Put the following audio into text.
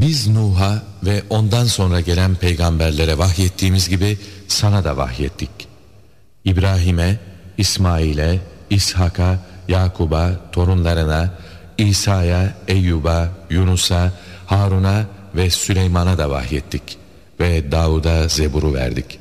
Biz Nuh'a ve ondan sonra gelen peygamberlere vahyettiğimiz gibi sana da vahyettik. İbrahim'e, İsmail'e, İshak'a, Yakub'a, torunlarına, İsa'ya, Eyyub'a, Yunus'a, Harun'a ve Süleyman'a da vahyettik ve Davud'a Zebur'u verdik.